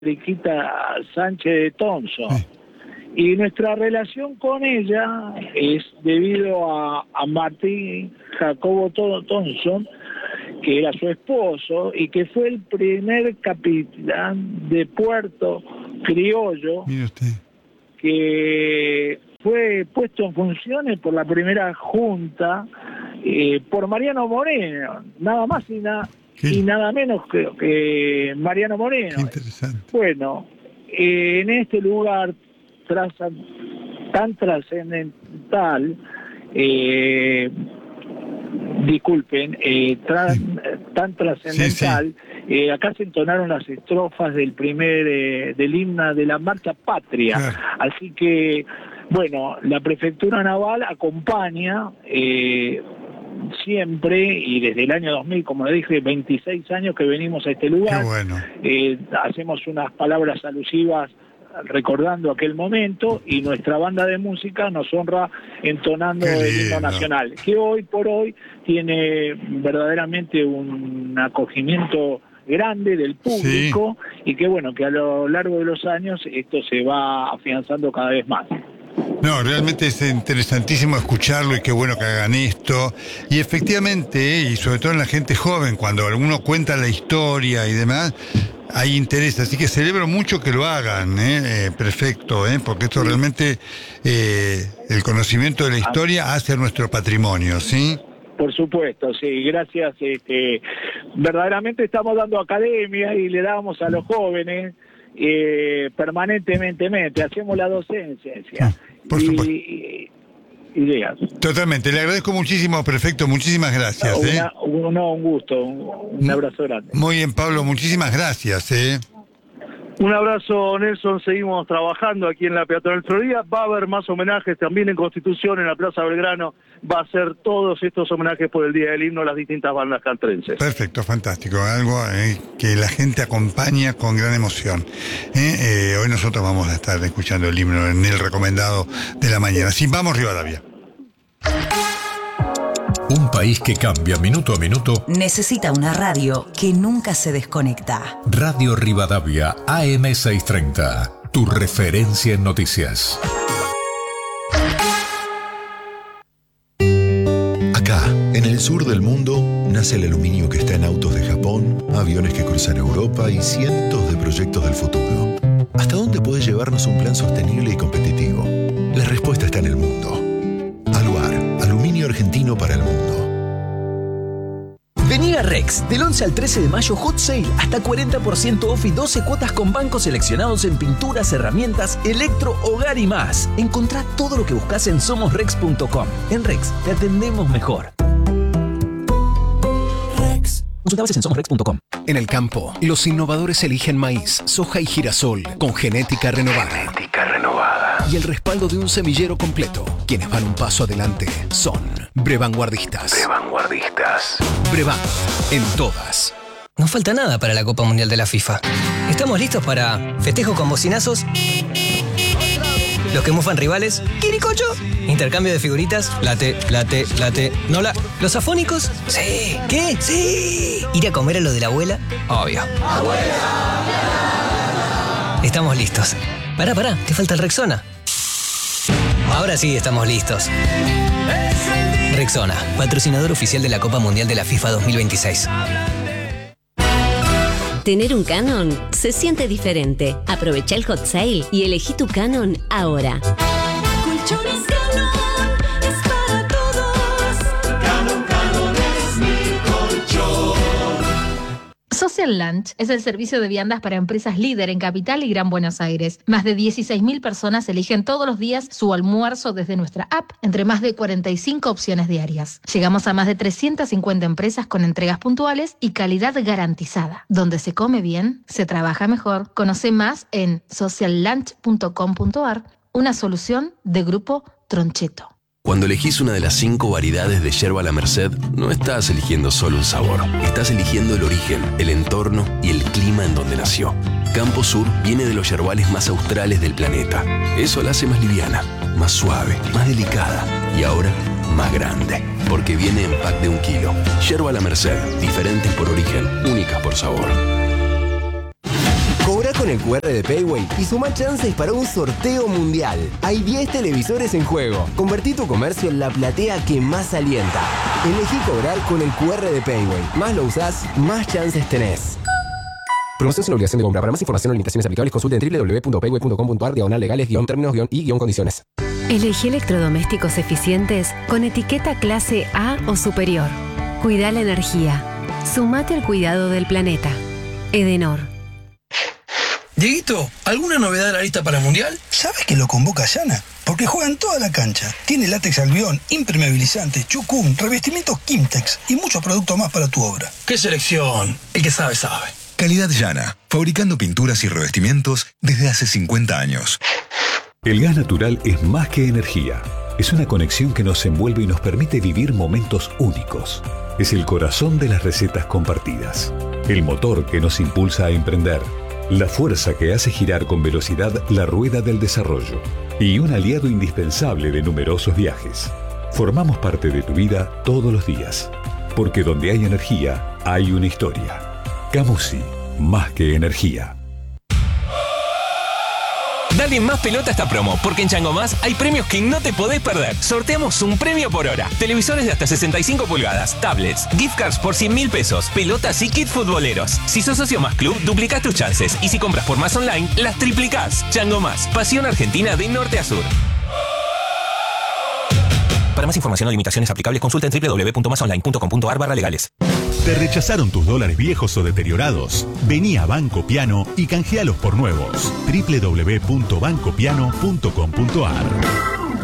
Riquita Sánchez de Thompson. Sí. Y nuestra relación con ella es debido a Martín Jacobo Thompson, que era su esposo y que fue el primer capitán de Puerto Criollo, Mire usted, que fue puesto en funciones por la primera junta por Mariano Moreno, nada más y nada menos que Mariano Moreno. qué interesante. Bueno, en este lugar tan trascendental, tan trascendental, acá se entonaron las estrofas del himno de la Marcha Patria. Claro. Así que, bueno, la Prefectura Naval acompaña siempre, y desde el año 2000, como le dije, 26 años que venimos a este lugar. Qué bueno. Hacemos unas palabras alusivas recordando aquel momento, y nuestra banda de música nos honra entonando el himno nacional, que hoy por hoy tiene verdaderamente un acogimiento grande del público, y que bueno, que a lo largo de los años esto se va afianzando cada vez más. No, realmente es interesantísimo escucharlo, y qué bueno que hagan esto. Y efectivamente, y sobre todo en la gente joven, cuando uno cuenta la historia y demás, hay interés. Así que celebro mucho que lo hagan, perfecto, porque esto realmente, el conocimiento de la historia hace a nuestro patrimonio, ¿sí? Por supuesto, sí, gracias. Verdaderamente estamos dando academia y le damos a los jóvenes permanentemente, hacemos la docencia. Por supuesto. Ideas. Totalmente, le agradezco muchísimo, perfecto, muchísimas gracias. Un gusto, un abrazo grande. Muy bien, Pablo, muchísimas gracias. Un abrazo, Nelson. Seguimos trabajando aquí en la Peatonal Florida. Va a haber más homenajes también en Constitución, en la Plaza Belgrano. Va a ser todos estos homenajes por el Día del Himno a las distintas bandas castrenses. Perfecto, fantástico. Algo que la gente acompaña con gran emoción. Hoy nosotros vamos a estar escuchando el himno en el recomendado de la mañana. Sí, vamos, Rivadavia. Un país que cambia minuto a minuto necesita una radio que nunca se desconecta. Radio Rivadavia, AM630. Tu referencia en noticias. Acá, en el sur del mundo, nace el aluminio que está en autos de Japón, aviones que cruzan Europa y cientos de proyectos del futuro. ¿Hasta dónde puede llevarnos un plan sostenible y competitivo? La respuesta está en el mundo. Aluar, aluminio argentino para el mundo. Vení a Rex, del 11 al 13 de mayo Hot Sale, hasta 40% off y 12 cuotas con bancos seleccionados en pinturas, herramientas, electro, hogar y más. Encontrá todo lo que buscas en somosrex.com. En Rex, te atendemos mejor. Rex. Consulta bases en somosrex.com. En el campo, los innovadores eligen maíz, soja y girasol con genética renovada. Y el respaldo de un semillero completo. Quienes van un paso adelante son Brevanguardistas. Brevan, en todas. No falta nada para la Copa Mundial de la FIFA. Estamos listos para festejo con bocinazos, los que mufan rivales, quiricocho, intercambio de figuritas, late, nola, los afónicos, sí, ¿qué? Sí, ir a comer a lo de la abuela, obvio. Estamos listos. Pará, te falta el Rexona. Ahora sí estamos listos. Rexona, patrocinador oficial de la Copa Mundial de la FIFA 2026. Tener un Canon se siente diferente. Aprovecha el hot sale y elegí tu Canon ahora. Colchones Canon es para todos. Canon es mi colchón. Social Lunch es el servicio de viandas para empresas líder en Capital y Gran Buenos Aires. Más de 16.000 personas eligen todos los días su almuerzo desde nuestra app, entre más de 45 opciones diarias. Llegamos a más de 350 empresas con entregas puntuales y calidad garantizada. Donde se come bien, se trabaja mejor. Conoce más en sociallunch.com.ar, una solución de Grupo Troncheto. Cuando elegís una de las 5 variedades de yerba La Merced, no estás eligiendo solo un sabor. Estás eligiendo el origen, el entorno y el clima en donde nació. Campo Sur viene de los yerbales más australes del planeta. Eso la hace más liviana, más suave, más delicada y ahora más grande. Porque viene en pack de 1 kilo. Yerba La Merced, diferentes por origen, únicas por sabor. Cobra con el QR de Payway y suma chances para un sorteo mundial. Hay 10 televisores en juego. Convertí tu comercio en la platea que más alienta. Elegí cobrar con el QR de Payway. Más lo usás, más chances tenés. Promoción sin obligación de compra. Para más información o limitaciones aplicables, consulte en www.payway.com.ar/legales-términos-y-condiciones. Elegí electrodomésticos eficientes con etiqueta clase A o superior. Cuida la energía. Sumate al cuidado del planeta. Edenor. Dieguito, ¿alguna novedad de la lista para el Mundial? ¿Sabes que lo convoca Yana? Porque juega en toda la cancha. Tiene látex albión, impermeabilizante, chucum, revestimientos Kimtex y muchos productos más para tu obra. ¡Qué selección! El que sabe, sabe. Calidad Yana, fabricando pinturas y revestimientos desde hace 50 años. El gas natural es más que energía. Es una conexión que nos envuelve y nos permite vivir momentos únicos. Es el corazón de las recetas compartidas. El motor que nos impulsa a emprender. La fuerza que hace girar con velocidad la rueda del desarrollo. Y un aliado indispensable de numerosos viajes. Formamos parte de tu vida todos los días. Porque donde hay energía, hay una historia. Camusi, más que energía. Dale más pelota a esta promo, porque en Chango Más hay premios que no te podés perder. Sorteamos un premio por hora. Televisores de hasta 65 pulgadas, tablets, gift cards por 100.000 pesos, pelotas y kits futboleros. Si sos socio Más Club, duplicás tus chances. Y si compras por Más Online, las triplicás. Chango Más, pasión argentina de norte a sur. Para más información o limitaciones aplicables, consulta en www.masonline.com.ar/legales. ¿Te rechazaron tus dólares viejos o deteriorados? Vení a Banco Piano y canjealos por nuevos. www.bancopiano.com.ar